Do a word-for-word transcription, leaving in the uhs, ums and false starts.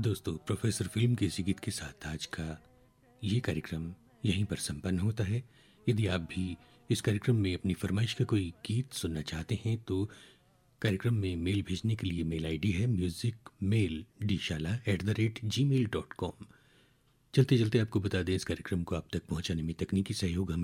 दोस्तों, professor film के इसी गीत के साथ आज का ये कार्यक्रम यहीं पर संपन्न होता है। यदि आप भी इस कार्यक्रम में अपनी फरमाइश का कोई गीत सुनना चाहते हैं तो कार्यक्रम में मेल भेजने के लिए मेल आईडी है music mail डीशाला at the rate ji mail dot com. चलते चलते आपको बता दें, इस कार्यक्रम को आप तक पहुंचाने में तकनीकी सहयोग हमें